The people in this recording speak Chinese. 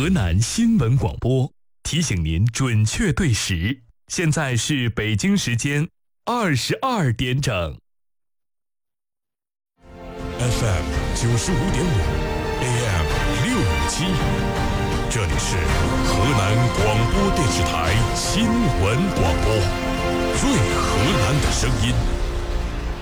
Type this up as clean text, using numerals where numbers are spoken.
河南新闻广播，提醒您准确对时。现在是北京时间22点整。 FM 95.5，AM 657，这里是河南广播电视台新闻广播，最河南的声音。